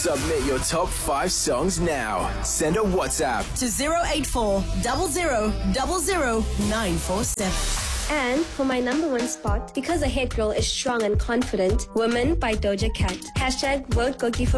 Submit your top 5 songs now. Send a WhatsApp to 084 00 947. And for my number 1 spot, Because a Head Girl is Strong and Confident, Women by Doja Cat. #vote Goki for